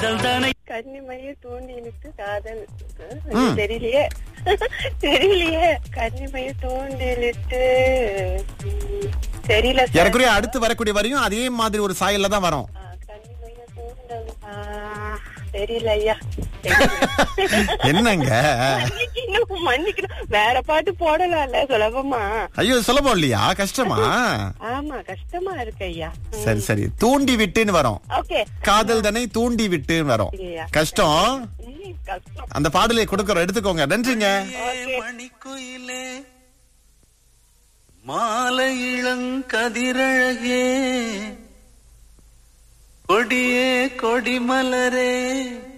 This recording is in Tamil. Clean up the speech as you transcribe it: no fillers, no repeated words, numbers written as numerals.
கன்னிமையை தூண்டி இழுத்து காதல் தெரியலையே தெரியலையே கன்னிமையை தூண்டி இழுத்து தெரியல. எனக்குரிய அடுத்து வரக்கூடிய வரையும் அதே மாதிரி ஒரு சாயல்ல தான் வரும். கன்னிமையை தூண்டல் தெரியல ஐயா. என்னங்க மன்னிக்கணும் வேற பாட்டு போடலாம்ல சுலபமா. ஐயோ சுலபம் இல்லையா, கஷ்டமா? ஆமா கஷ்டமா இருக்கு ஐயா. சரி சரி, தூண்டி விட்டுன்னு வரும். ஓகே, காதல் தானே தூண்டி விட்டுன்னு வரும். கஷ்டம். அந்த பாடலை கொடுக்கறோம், எடுத்துக்கோங்க. நன்றிங்க. மணிக்குயிலே மாலை இளங்கதிரழகே கொடியே கொடிமலரே